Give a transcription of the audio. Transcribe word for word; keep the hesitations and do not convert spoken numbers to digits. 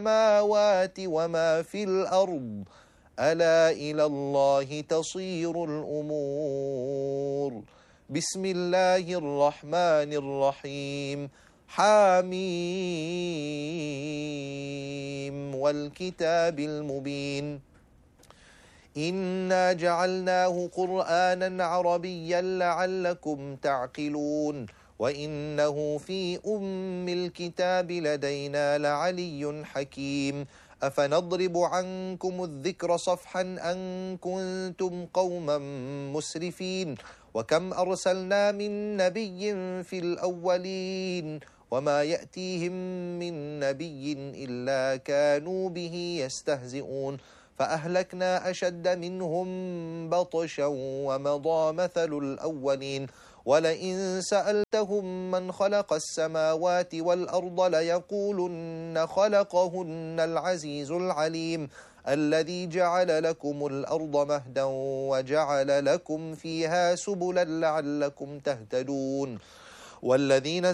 السماوات وما في الأرض ألا إلى الله تصير الأمور. بسم الله الرحمن الرحيم. حاميم والكتاب المبين إنا جعلناه قرآنا عربيا لعلكم تعقلون وإنه في أم الكتاب لدينا لعلي حكيم. أفنضرب عنكم الذكر صفحا أن كنتم قوما مسرفين وكم أرسلنا من نبي في الأولين وما يأتيهم من نبي إلا كانوا به يستهزئون فأهلكنا أشد منهم بطشا ومضى مثل الأولين ولئن سألتهم من خلق السماوات والأرض ليقولن خلقهن العزيز العليم الذي جعل لكم الأرض مهدا وجعل لكم فيها سبلا لعلكم تهتدون والذين